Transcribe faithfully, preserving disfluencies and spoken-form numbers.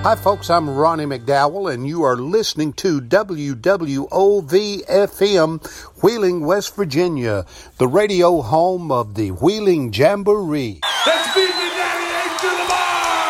Hi, folks. I'm Ronnie McDowell, and you are listening to W W O V F M, Wheeling, West Virginia, the radio home of the Wheeling Jamboree. Let's be